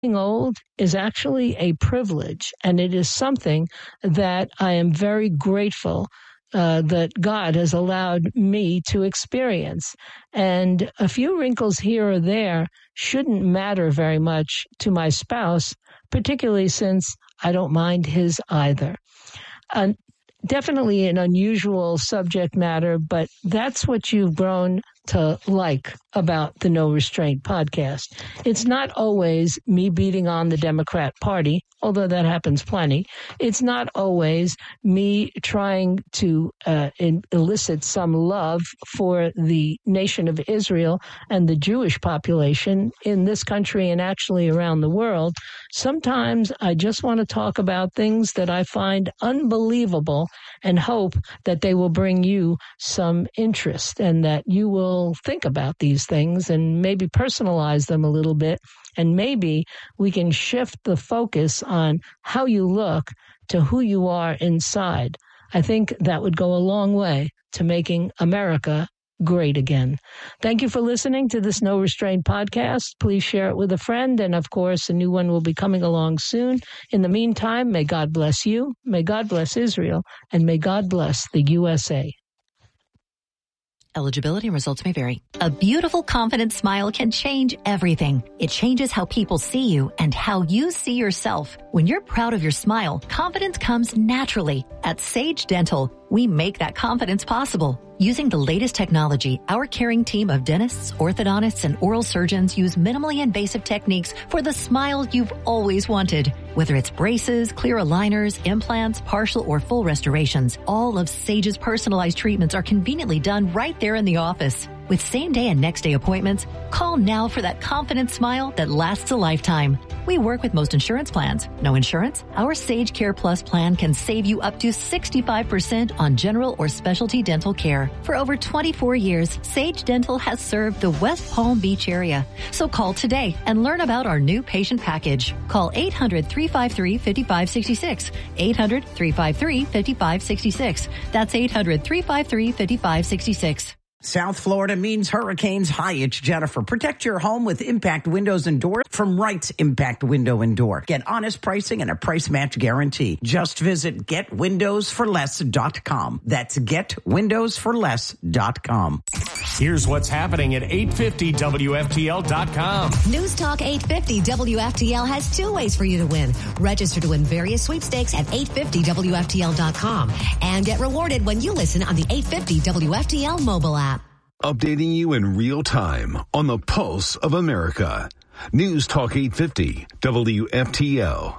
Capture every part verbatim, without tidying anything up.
Being old is actually a privilege, and it is something that I am very grateful uh, that God has allowed me to experience. And a few wrinkles here or there shouldn't matter very much to my spouse, particularly since I don't mind his either. Uh, definitely an unusual subject matter, but that's what you've grown to like about the No Restraint podcast. It's not always me beating on the Democrat Party, although that happens plenty. It's not always me trying to uh, in, elicit some love for the nation of Israel and the Jewish population in this country and actually around the world. Sometimes I just want to talk about things that I find unbelievable and hope that they will bring you some interest and that you will think about these things and maybe personalize them a little bit. And maybe we can shift the focus on how you look to who you are inside. I think that would go a long way to making America great again. Thank you for listening to this No Restraint podcast. Please share it with a friend. And of course, a new one will be coming along soon. In the meantime, may God bless you, may God bless Israel, and may God bless the U S A. Eligibility and results may vary. A beautiful, confident smile can change everything. It changes how people see you and how you see yourself. When you're proud of your smile, confidence comes naturally. At Sage Dental, we make that confidence possible. Using the latest technology, our caring team of dentists, orthodontists, and oral surgeons use minimally invasive techniques for the smile you've always wanted. Whether it's braces, clear aligners, implants, partial or full restorations, all of Sage's personalized treatments are conveniently done right there in the office. With same-day and next-day appointments, call now for that confident smile that lasts a lifetime. We work with most insurance plans. No insurance? Our Sage Care Plus plan can save you up to sixty-five percent on general or specialty dental care. For over twenty-four years, Sage Dental has served the West Palm Beach area. So call today and learn about our new patient package. Call eight hundred, three five three, five five six six. eight hundred, three five three, five five six six. That's eight hundred, three five three, five five six six. South Florida means hurricanes. Hi, it's Jennifer. Protect your home with Impact Windows and Doors from Wright's Impact Window and Door. Get honest pricing and a price match guarantee. Just visit get windows for less dot com. That's get windows for less dot com. Here's what's happening at eight fifty W F T L dot com. News Talk eight fifty W F T L has two ways for you to win. Register to win various sweepstakes at eight fifty W F T L dot com and get rewarded when you listen on the eight fifty W F T L mobile app. Updating you in real time on the pulse of America. News Talk eight fifty W F T L.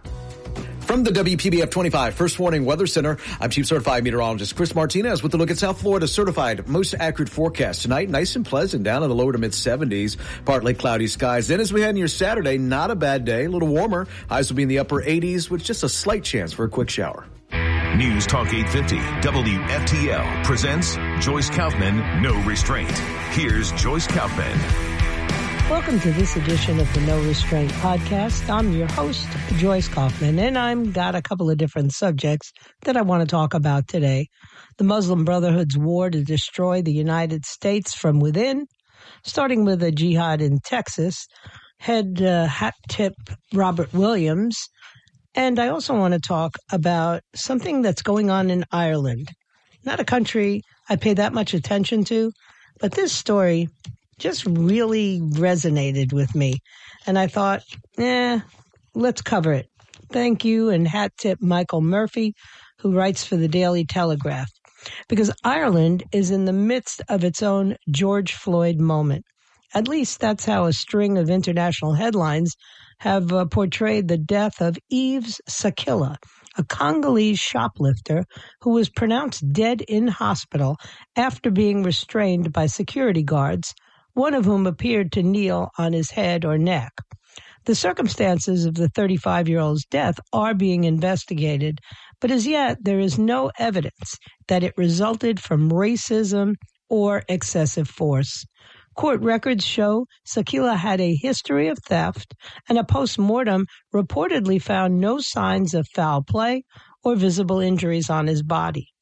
From the W P B F twenty-five First Warning Weather Center, I'm Chief Certified Meteorologist Chris Martinez with a look at South Florida's certified most accurate forecast. Tonight, nice and pleasant, down in the lower to mid seventies, partly cloudy skies. Then as we head into your Saturday, not a bad day, a little warmer. Highs will be in the upper eighties with just a slight chance for a quick shower. News Talk eight fifty W F T L presents Joyce Kaufman, No Restraint. Here's Joyce Kaufman. Welcome to this edition of the No Restraint podcast. I'm your host, Joyce Kaufman, and I've got a couple of different subjects that I want to talk about today. The Muslim Brotherhood's war to destroy the United States from within, starting with a jihad in Texas, head uh, hat tip Robert Williams. And I also want to talk about something that's going on in Ireland. Not a country I pay that much attention to, but this story just really resonated with me. And I thought, eh, let's cover it. Thank you, and hat tip Michael Murphy, who writes for the Daily Telegraph. Because Ireland is in the midst of its own George Floyd moment. At least that's how a string of international headlines have uh, portrayed the death of Yves Sakila, a Congolese shoplifter who was pronounced dead in hospital after being restrained by security guards, one of whom appeared to kneel on his head or neck. The circumstances of the thirty-five-year-old's death are being investigated, but as yet there is no evidence that it resulted from racism or excessive force. Court records show Sakila had a history of theft, and a post-mortem reportedly found no signs of foul play or visible injuries on his body.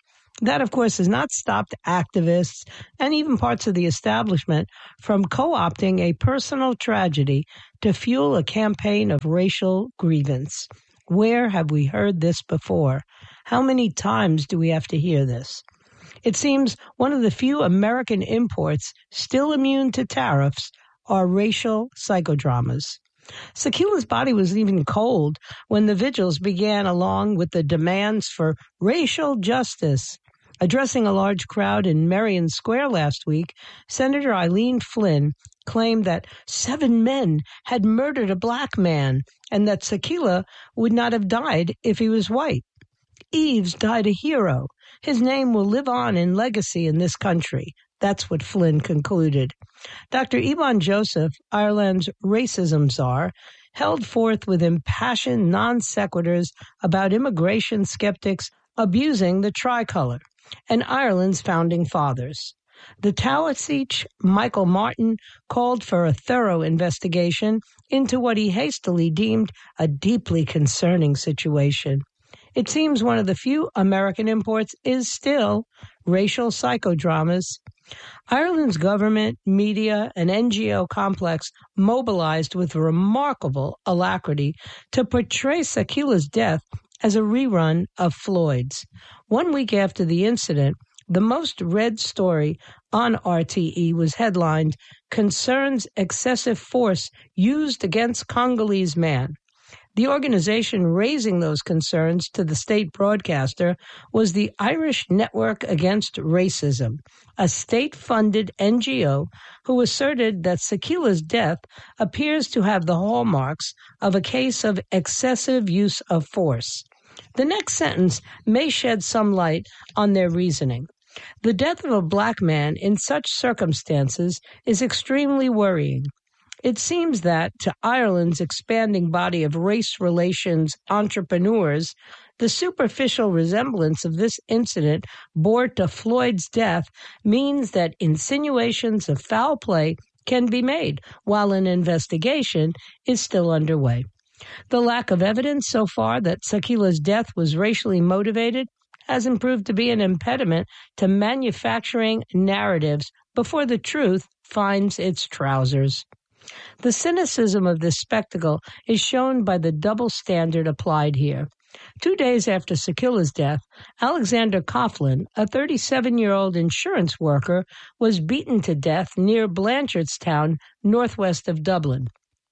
That, of course, has not stopped activists and even parts of the establishment from co-opting a personal tragedy to fuel a campaign of racial grievance. Where have we heard this before? How many times do we have to hear this? It seems one of the few American imports still immune to tariffs are racial psychodramas. Sakila's body was even cold when the vigils began, along with the demands for racial justice. Addressing a large crowd in Marion Square last week, Senator Eileen Flynn claimed that seven men had murdered a black man and that Sakila would not have died if he was white. Eves died a hero. His name will live on in legacy in this country. That's what Flynn concluded. Doctor Ivan Joseph, Ireland's racism czar, held forth with impassioned non sequiturs about immigration skeptics abusing the tricolor and Ireland's founding fathers. The Taoiseach, Michael Martin, called for a thorough investigation into what he hastily deemed a deeply concerning situation. It seems one of the few American imports is still racial psychodramas. Ireland's government, media, and N G O complex mobilized with remarkable alacrity to portray Sakila's death as a rerun of Floyd's. One week after the incident, the most read story on R T E was headlined, "Concerns Excessive Force Used Against Congolese Man." The organization raising those concerns to the state broadcaster was the Irish Network Against Racism, a state-funded N G O who asserted that Sakila's death appears to have the hallmarks of a case of excessive use of force. The next sentence may shed some light on their reasoning. The death of a black man in such circumstances is extremely worrying. It seems that, to Ireland's expanding body of race relations entrepreneurs, the superficial resemblance of this incident bore to Floyd's death means that insinuations of foul play can be made while an investigation is still underway. The lack of evidence so far that Sakila's death was racially motivated hasn't proved to be an impediment to manufacturing narratives before the truth finds its trousers. The cynicism of this spectacle is shown by the double standard applied here. Two days after Sakila's death, Alexander Coughlin, a thirty-seven-year-old insurance worker, was beaten to death near Blanchardstown, northwest of Dublin.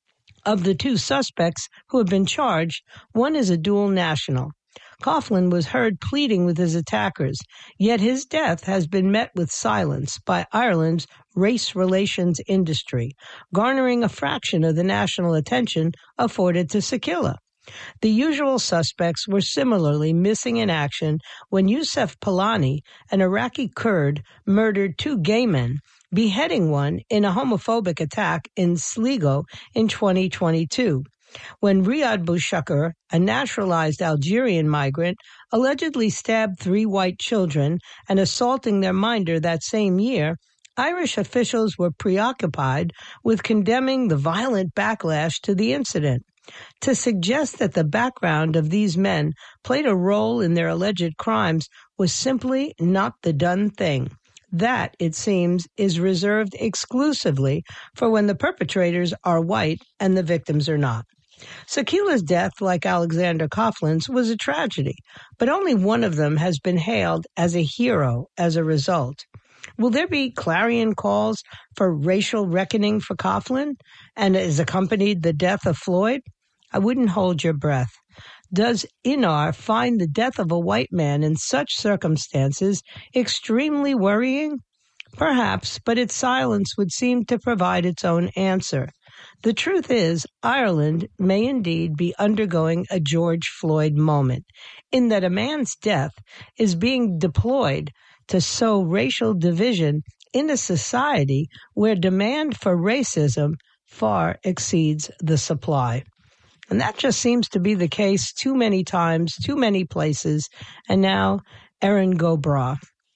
Of the two suspects who have been charged, one is a dual national. Coughlin was heard pleading with his attackers, yet his death has been met with silence by Ireland's race relations industry, garnering a fraction of the national attention afforded to Sakila. The usual suspects were similarly missing in action when Yusuf Palani, an Iraqi Kurd, murdered two gay men, beheading one in a homophobic attack in Sligo in twenty twenty-two. When Riyad Boushakir, a naturalized Algerian migrant, allegedly stabbed three white children and assaulting their minder that same year, Irish officials were preoccupied with condemning the violent backlash to the incident. To suggest that the background of these men played a role in their alleged crimes was simply not the done thing. That, it seems, is reserved exclusively for when the perpetrators are white and the victims are not. Sakila's death, like Alexander Coughlin's, was a tragedy, but only one of them has been hailed as a hero as a result. Will there be clarion calls for racial reckoning for Coughlin, and is accompanied the death of Floyd? I wouldn't hold your breath. Does Inar find the death of a white man in such circumstances extremely worrying? Perhaps, but its silence would seem to provide its own answer. The truth is, Ireland may indeed be undergoing a George Floyd moment, in that a man's death is being deployed to sow racial division in a society where demand for racism far exceeds the supply. And that just seems to be the case too many times, too many places, and now Erin go bragh.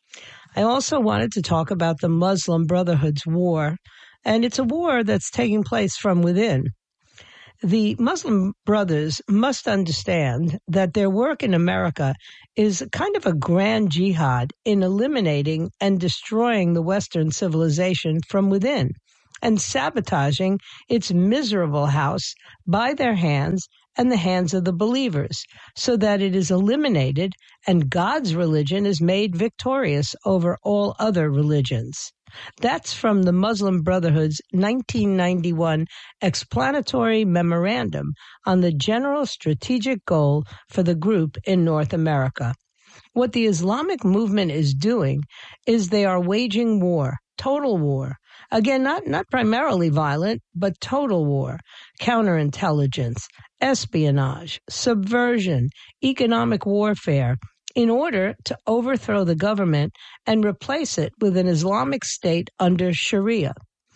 I also wanted to talk about the Muslim Brotherhood's war, and it's a war that's taking place from within. The Muslim Brothers must understand that their work in America is kind of a grand jihad in eliminating and destroying the Western civilization from within and sabotaging its miserable house by their hands and the hands of the believers, so that it is eliminated and God's religion is made victorious over all other religions. That's from the Muslim Brotherhood's nineteen ninety-one explanatory memorandum on the general strategic goal for the group in North America. What the Islamic movement is doing is they are waging war, total war. Again, not, not primarily violent, but total war, counterintelligence, espionage, subversion, economic warfare, in order to overthrow the government and replace it with an Islamic state under Sharia.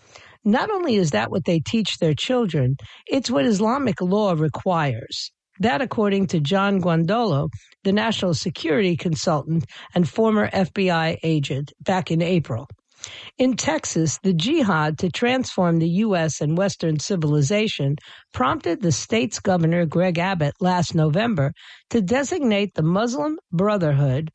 Not only is that what they teach their children, it's what Islamic law requires. That, according to John Guandolo, the national security consultant and former F B I agent back in April. In Texas, the jihad to transform the U S and Western civilization prompted the state's governor, Greg Abbott, last November to designate the Muslim Brotherhood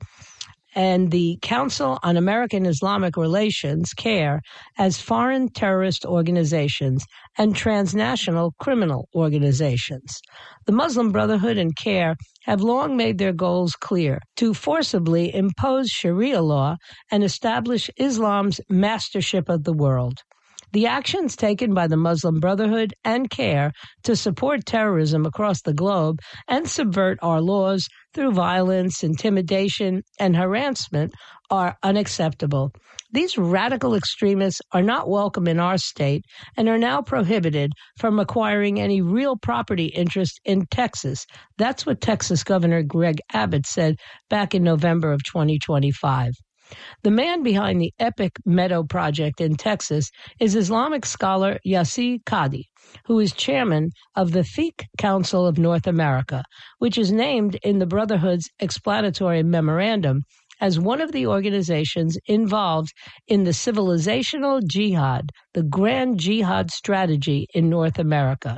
and the Council on American Islamic Relations, CARE, as foreign terrorist organizations and transnational criminal organizations. The Muslim Brotherhood and CARE have long made their goals clear: to forcibly impose Sharia law and establish Islam's mastership of the world. The actions taken by the Muslim Brotherhood and CARE to support terrorism across the globe and subvert our laws through violence, intimidation, and harassment are unacceptable. These radical extremists are not welcome in our state and are now prohibited from acquiring any real property interest in Texas. That's what Texas Governor Greg Abbott said back in November of twenty twenty-five. The man behind the Epic Meadow Project in Texas is Islamic scholar Yasir Qadhi, who is chairman of the Fiqh Council of North America, which is named in the Brotherhood's explanatory memorandum as one of the organizations involved in the civilizational jihad, the grand jihad strategy in North America.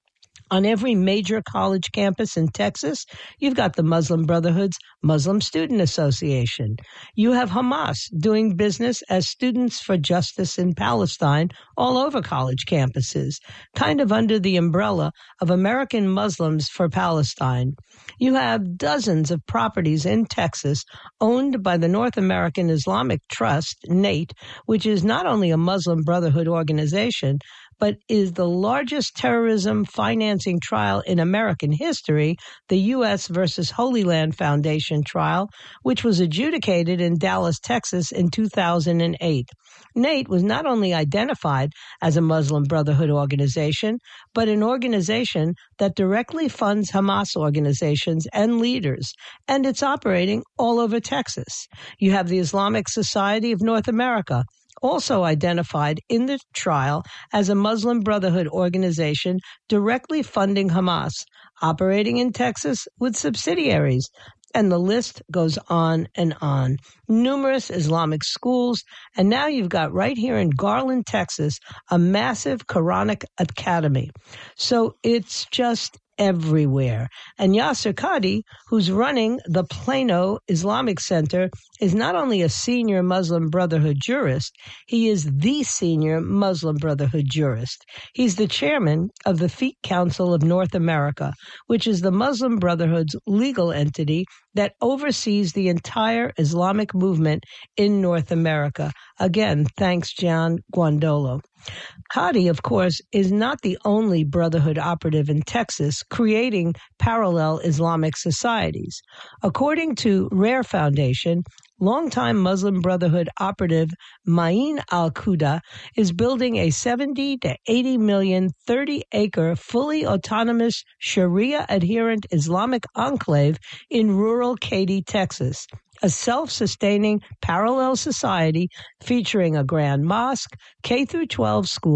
On every major college campus in Texas, you've got the Muslim Brotherhood's Muslim Student Association. You have Hamas doing business as Students for Justice in Palestine all over college campuses, kind of under the umbrella of American Muslims for Palestine. You have dozens of properties in Texas owned by the North American Islamic Trust, NATE, which is not only a Muslim Brotherhood organization, but is the largest terrorism financing trial in American history, the U S versus Holy Land Foundation trial, which was adjudicated in Dallas, Texas in two thousand eight. NATE was not only identified as a Muslim Brotherhood organization, but an organization that directly funds Hamas organizations and leaders, and it's operating all over Texas. You have the Islamic Society of North America, also identified in the trial as a Muslim Brotherhood organization directly funding Hamas, operating in Texas with subsidiaries. And the list goes on and on. Numerous Islamic schools, and now you've got right here in Garland, Texas, a massive Quranic academy. So it's just everywhere. And Yasir Qadhi, who's running the Plano Islamic Center, is not only a senior Muslim Brotherhood jurist, he is the senior Muslim Brotherhood jurist. He's the chairman of the Fiqh Council of North America, which is the Muslim Brotherhood's legal entity that oversees the entire Islamic movement in North America. Again, thanks, John Guandolo. Qadhi, of course, is not the only Brotherhood operative in Texas creating parallel Islamic societies. According to Rare Foundation, longtime Muslim Brotherhood operative Ma'in al-Quda is building a seventy to eighty million, thirty acre, fully autonomous Sharia-adherent Islamic enclave in rural Katy, Texas, a self-sustaining parallel society featuring a grand mosque, K through twelve school,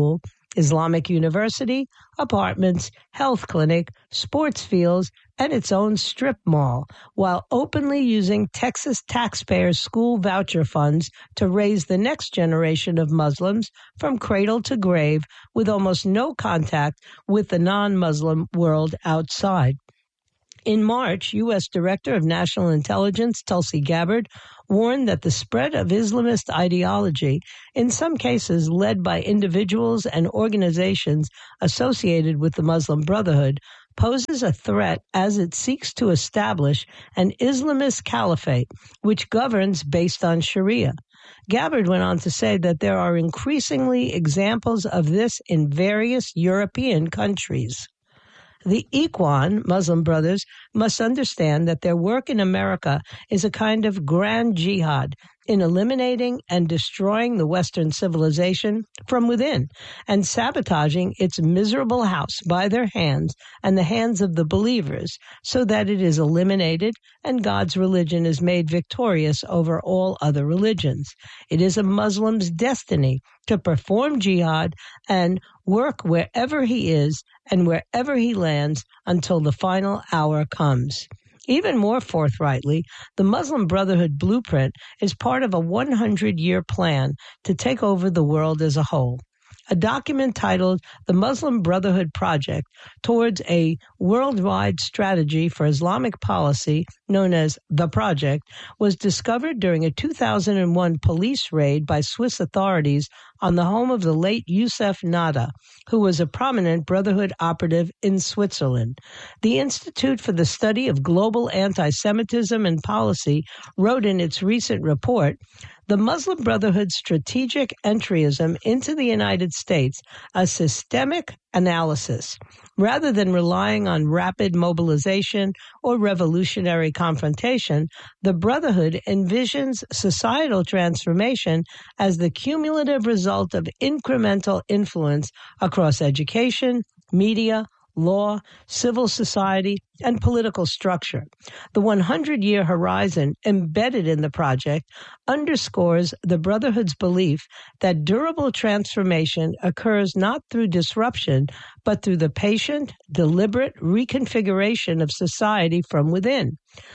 Islamic University, apartments, health clinic, sports fields, and its own strip mall, while openly using Texas taxpayers' school voucher funds to raise the next generation of Muslims from cradle to grave with almost no contact with the non-Muslim world outside. In March, U S Director of National Intelligence Tulsi Gabbard warned that the spread of Islamist ideology, in some cases led by individuals and organizations associated with the Muslim Brotherhood, poses a threat as it seeks to establish an Islamist caliphate which governs based on Sharia. Gabbard went on to say that there are increasingly examples of this in various European countries. The Ikhwan, Muslim Brothers, must understand that their work in America is a kind of grand jihad in eliminating and destroying the Western civilization from within and sabotaging its miserable house by their hands and the hands of the believers so that it is eliminated and God's religion is made victorious over all other religions. It is a Muslim's destiny to perform jihad and work wherever he is and wherever he lands until the final hour comes. Even more forthrightly, the Muslim Brotherhood blueprint is part of a one hundred year plan to take over the world as a whole. A document titled The Muslim Brotherhood Project Towards a Worldwide Strategy for Islamic Policy, known as The Project, was discovered during a two thousand one police raid by Swiss authorities on the home of the late Youssef Nada, who was a prominent Brotherhood operative in Switzerland. The Institute for the Study of Global Anti-Semitism and Policy wrote in its recent report, "The Muslim Brotherhood's strategic entryism into the United States, a systemic analysis. Rather than relying on rapid mobilization or revolutionary confrontation, the Brotherhood envisions societal transformation as the cumulative result of incremental influence across education, media, law, civil society, and political structure. The one hundred year horizon embedded in the project underscores the Brotherhood's belief that durable transformation occurs not through disruption, but through the patient, deliberate reconfiguration of society from within."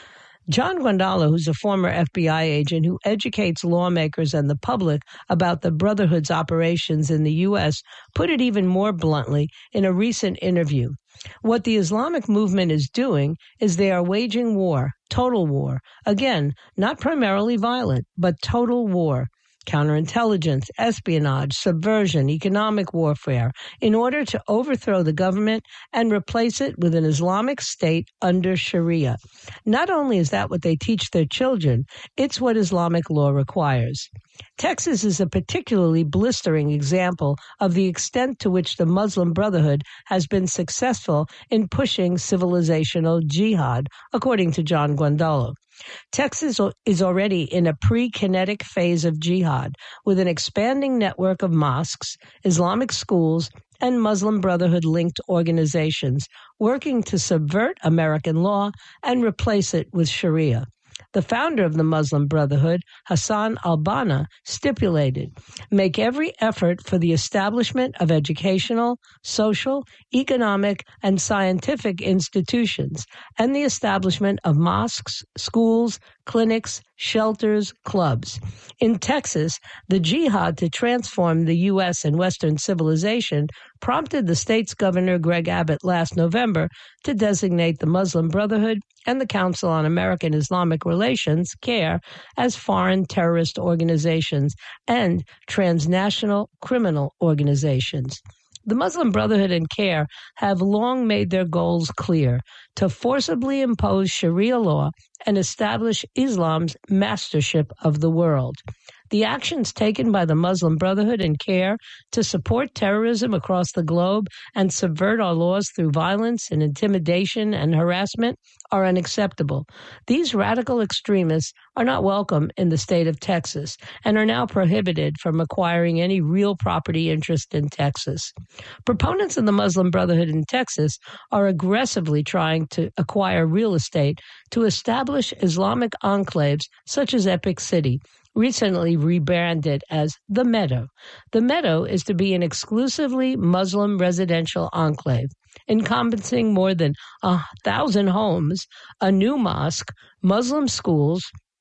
John Guandolo, who's a former F B I agent who educates lawmakers and the public about the Brotherhood's operations in the U S, put it even more bluntly in a recent interview. What the Islamic movement is doing is they are waging war, total war. Again, not primarily violent, but total war. Counterintelligence, espionage, subversion, economic warfare, in order to overthrow the government and replace it with an Islamic state under Sharia. Not only is that what they teach their children, it's what Islamic law requires. Texas is a particularly blistering example of the extent to which the Muslim Brotherhood has been successful in pushing civilizational jihad, according to John Guandolo. Texas is already in a pre-kinetic phase of jihad, with an expanding network of mosques, Islamic schools, and Muslim Brotherhood-linked organizations working to subvert American law and replace it with Sharia. The founder of the Muslim Brotherhood, Hassan al-Banna, stipulated, "Make every effort for the establishment of educational, social, economic, and scientific institutions, and the establishment of mosques, schools, clinics, shelters, clubs." In Texas, the jihad to transform the U S and Western civilization prompted the state's governor, Greg Abbott, last November to designate the Muslim Brotherhood and the Council on American Islamic Relations, CARE, as foreign terrorist organizations and transnational criminal organizations. The Muslim Brotherhood and CARE have long made their goals clear: to forcibly impose Sharia law and establish Islam's mastership of the world. The actions taken by the Muslim Brotherhood and CARE to support terrorism across the globe and subvert our laws through violence and intimidation and harassment are unacceptable. These radical extremists are not welcome in the state of Texas and are now prohibited from acquiring any real property interest in Texas. Proponents of the Muslim Brotherhood in Texas are aggressively trying to acquire real estate to establish Islamic enclaves such as Epic City, recently rebranded as The Meadow. The Meadow is to be an exclusively Muslim residential enclave, encompassing more than a thousand homes, a new mosque, Muslim schools,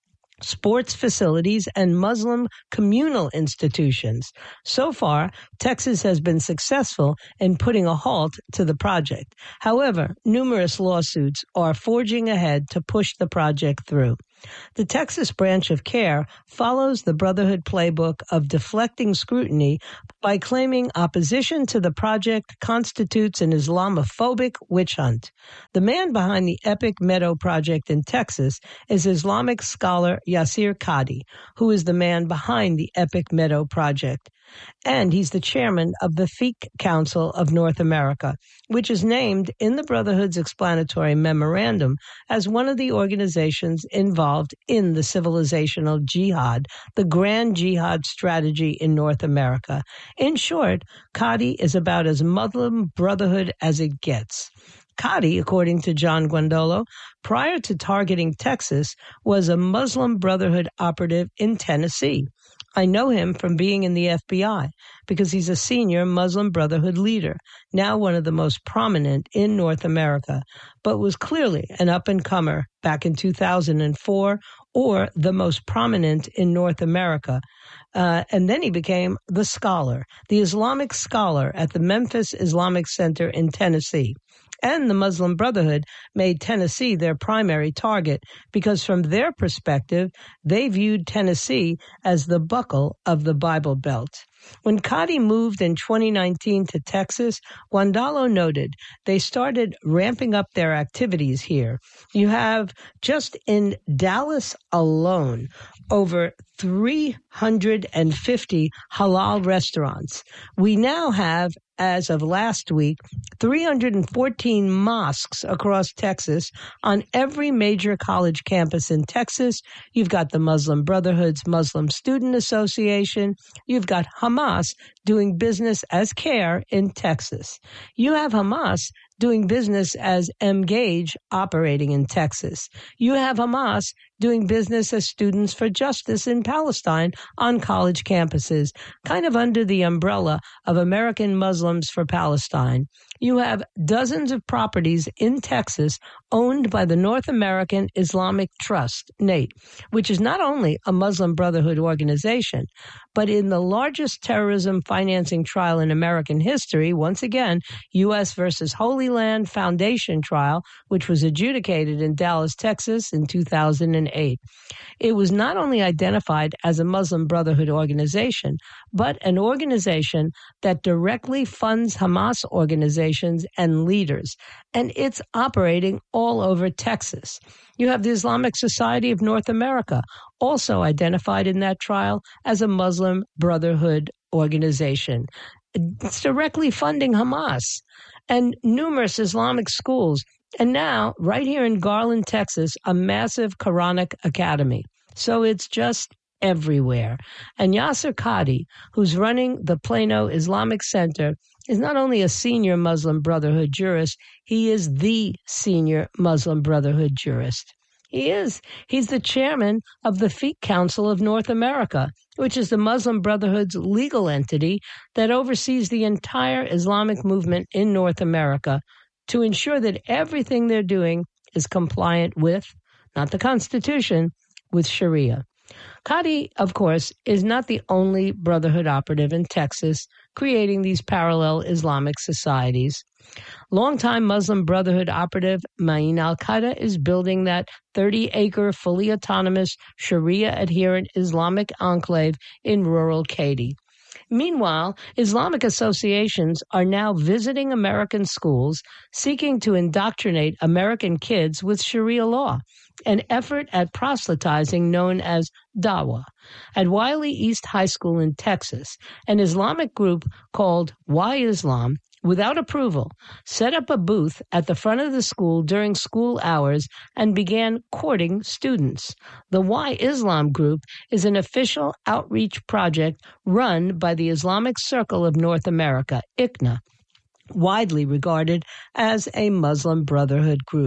sports facilities, and Muslim communal institutions. So far, Texas has been successful in putting a halt to the project. However, numerous lawsuits are forging ahead to push the project through. The Texas branch of CARE follows the Brotherhood playbook of deflecting scrutiny by claiming opposition to the project constitutes an Islamophobic witch hunt. The man behind the Epic Meadow project in Texas is Islamic scholar Yasir Qadhi, who is the man behind the Epic Meadow project. And he's the chairman of the Fiqh Council of North America, which is named in the Brotherhood's explanatory memorandum as one of the organizations involved in the civilizational jihad, the grand jihad strategy in North America. In short, Qadhi is about as Muslim Brotherhood as it gets. Qadhi, according to John Guandolo, prior to targeting Texas, was a Muslim Brotherhood operative in Tennessee. I know him from being in the F B I because he's a senior Muslim Brotherhood leader, now one of the most prominent in North America, but was clearly an up-and-comer back in two thousand four, or the most prominent in North America. Uh, and then he became the scholar, the Islamic scholar at the Memphis Islamic Center in Tennessee. And the Muslim Brotherhood made Tennessee their primary target because from their perspective, they viewed Tennessee as the buckle of the Bible Belt. When Qadhi moved in twenty nineteen to Texas, Guandolo noted they started ramping up their activities here. You have, just in Dallas alone, over three hundred fifty halal restaurants. We now have, as of last week, three hundred fourteen mosques across Texas on every major college campus in Texas. You've got the Muslim Brotherhood's Muslim Student Association. You've got Hamas doing business as CARE in Texas. You have Hamas doing business as Mgage operating in Texas. You have Hamas doing business as Students for Justice in Palestine on college campuses, kind of under the umbrella of American Muslims for Palestine. You have dozens of properties in Texas owned by the North American Islamic Trust, NATE, which is not only a Muslim Brotherhood organization, but in the largest terrorism financing trial in American history, once again, U S versus Holy Land Foundation trial, which was adjudicated in Dallas, Texas in two thousand eight. It was not only identified as a Muslim Brotherhood organization, but an organization that directly funds Hamas organizations and leaders, and it's operating all over Texas. You have the Islamic Society of North America, also identified in that trial as a Muslim Brotherhood organization. It's directly funding Hamas and numerous Islamic schools. And now, right here in Garland, Texas, a massive Quranic academy. So it's just everywhere. And Yasir Qadhi, who's running the Plano Islamic Center, is not only a senior Muslim Brotherhood jurist, he is the senior Muslim Brotherhood jurist. He is. He's the chairman of the Fiqh Council of North America, which is the Muslim Brotherhood's legal entity that oversees the entire Islamic movement in North America to ensure that everything they're doing is compliant with, not the Constitution, with Sharia. Qadhi, of course, is not the only Brotherhood operative in Texas creating these parallel Islamic societies. Longtime Muslim Brotherhood operative Ma'in al-Qaeda is building that thirty-acre, fully autonomous, Sharia-adherent Islamic enclave in rural Katy. Meanwhile, Islamic associations are now visiting American schools seeking to indoctrinate American kids with Sharia law, an effort at proselytizing known as Dawah. At Wiley East High School in Texas, an Islamic group called Why Islam, without approval, set up a booth at the front of the school during school hours and began courting students. The Why Islam group is an official outreach project run by the Islamic Circle of North America, I C N A, widely regarded as a Muslim Brotherhood group.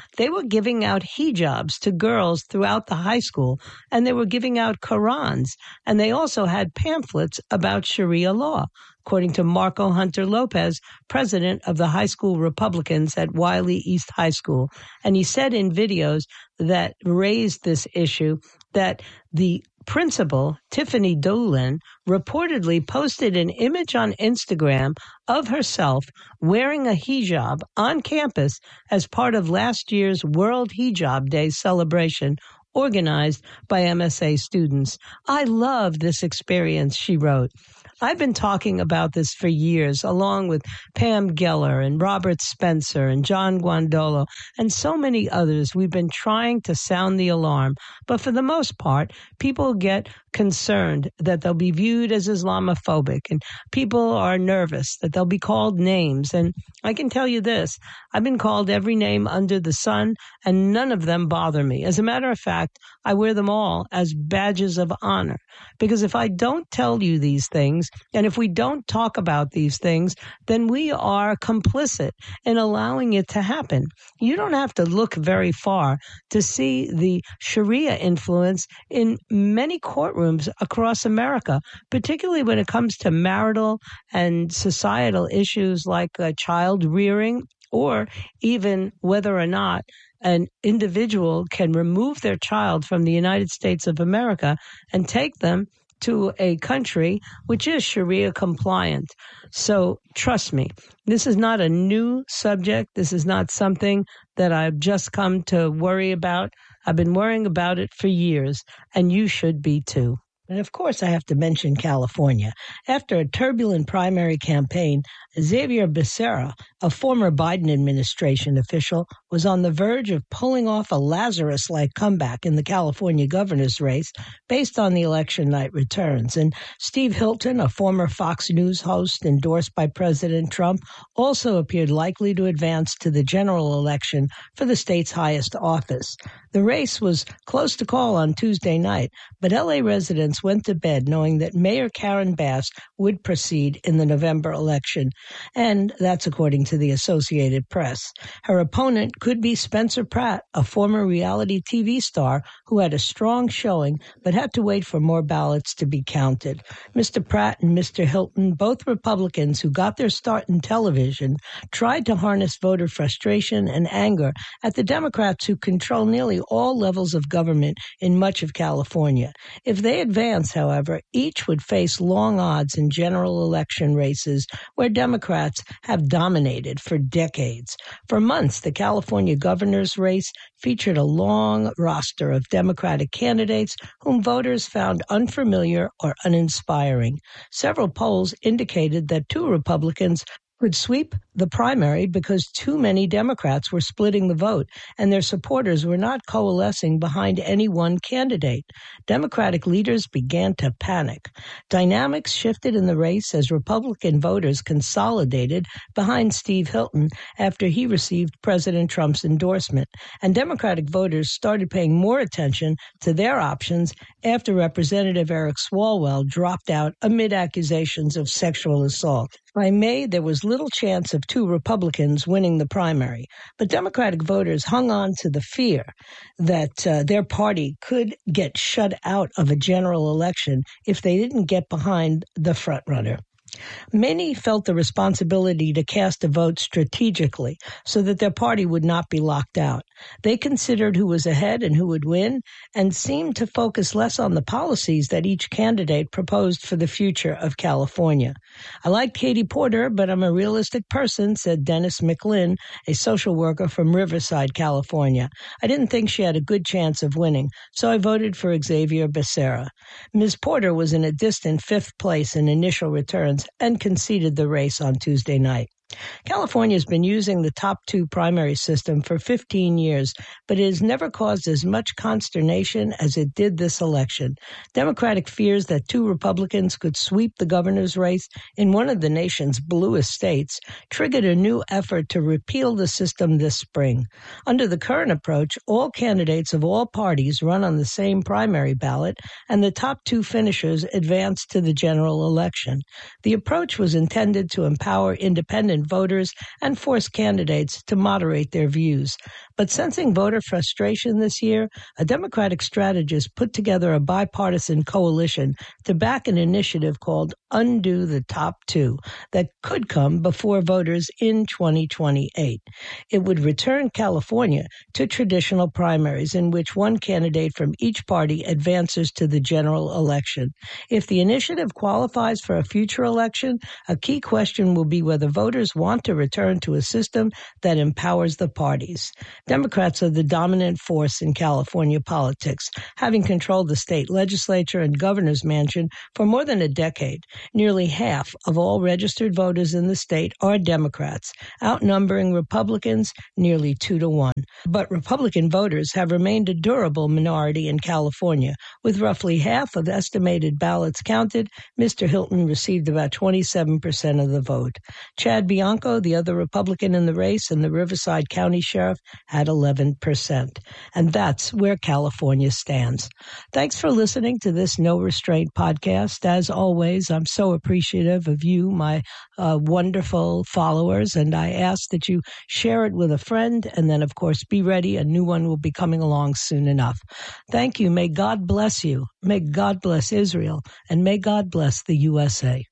they were giving out hijabs to girls throughout the high school, and they were giving out Qurans, and they also had pamphlets about Sharia law, according to Marco Hunter Lopez, president of the high school Republicans at Wiley East High School. And he said in videos that raised this issue that the principal, Tiffany Dolan, reportedly posted an image on Instagram of herself wearing a hijab on campus as part of last year's World Hijab Day celebration organized by M S A students. I love this experience, she wrote. I've been talking about this for years, along with Pam Geller and Robert Spencer and John Guandolo and so many others. We've been trying to sound the alarm, but for the most part, people get concerned that they'll be viewed as Islamophobic, and people are nervous that they'll be called names. And I can tell you this, I've been called every name under the sun, and none of them bother me. As a matter of fact, I wear them all as badges of honor, because if I don't tell you these things, and if we don't talk about these things, then we are complicit in allowing it to happen. You don't have to look very far to see the Sharia influence in many courtrooms across America, particularly when it comes to marital and societal issues like uh, child rearing, or even whether or not an individual can remove their child from the United States of America and take them to a country which is Sharia compliant. So trust me, this is not a new subject. This is not something that I've just come to worry about. I've been worrying about it for years, and you should be too. And of course, I have to mention California. After a turbulent primary campaign, Xavier Becerra, a former Biden administration official, was on the verge of pulling off a Lazarus-like comeback in the California governor's race based on the election night returns. And Steve Hilton, a former Fox News host endorsed by President Trump, also appeared likely to advance to the general election for the state's highest office. The race was close to call on Tuesday night, but L A residents went to bed knowing that Mayor Karen Bass would proceed in the November election, and that's according to the Associated Press. Her opponent could be Spencer Pratt, a former reality T V star who had a strong showing but had to wait for more ballots to be counted. Mister Pratt and Mister Hilton, both Republicans who got their start in television, tried to harness voter frustration and anger at the Democrats who control nearly all levels of government in much of California. If they advance, however, each would face long odds in general election races where Democrats have dominated for decades. For months, the California governor's race featured a long roster of Democratic candidates whom voters found unfamiliar or uninspiring. Several polls indicated that two Republicans could sweep the primary because too many Democrats were splitting the vote and their supporters were not coalescing behind any one candidate. Democratic leaders began to panic. Dynamics shifted in the race as Republican voters consolidated behind Steve Hilton after he received President Trump's endorsement, and Democratic voters started paying more attention to their options after Representative Eric Swalwell dropped out amid accusations of sexual assault. By May, there was little chance of two Republicans winning the primary, but Democratic voters hung on to the fear that uh, their party could get shut out of a general election if they didn't get behind the frontrunner. Many felt the responsibility to cast a vote strategically so that their party would not be locked out. They considered who was ahead and who would win and seemed to focus less on the policies that each candidate proposed for the future of California. I like Katie Porter, but I'm a realistic person, said Dennis McLinn, a social worker from Riverside, California. I didn't think she had a good chance of winning, so I voted for Xavier Becerra. Miz Porter was in a distant fifth place in initial returns and conceded the race on Tuesday night. California has been using the top two primary system for fifteen years, but it has never caused as much consternation as it did this election. Democratic fears that two Republicans could sweep the governor's race in one of the nation's bluest states triggered a new effort to repeal the system this spring. Under the current approach, all candidates of all parties run on the same primary ballot, and the top two finishers advance to the general election. The approach was intended to empower independent alien voters and force candidates to moderate their views. But sensing voter frustration this year, a Democratic strategist put together a bipartisan coalition to back an initiative called Undo the Top Two that could come before voters in twenty twenty-eight. It would return California to traditional primaries in which one candidate from each party advances to the general election. If the initiative qualifies for a future election, a key question will be whether voters want to return to a system that empowers the parties. Democrats are the dominant force in California politics, having controlled the state legislature and governor's mansion for more than a decade. Nearly half of all registered voters in the state are Democrats, outnumbering Republicans nearly two to one. But Republican voters have remained a durable minority in California. With roughly half of estimated ballots counted, Mister Hilton received about twenty-seven percent of the vote. Chad Bianco, the other Republican in the race, and the Riverside County Sheriff had eleven percent. And that's where California stands. Thanks for listening to this No Restraint podcast. As always, I'm so appreciative of you, my uh, wonderful followers, and I ask that you share it with a friend, and then, of course, be ready. A new one will be coming along soon enough. Thank you. May God bless you. May God bless Israel, and may God bless the U S A.